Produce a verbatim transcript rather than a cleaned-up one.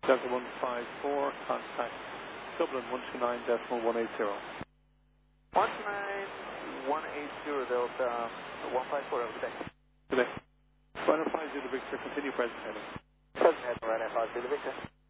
Delta one five four, contact Dublin one two nine decimal one eight zero. one two nine one eight zero, Delta one five four, over today. Today. Runner five zero Victor, continue present heading. Present heading, Runner five zero Victor.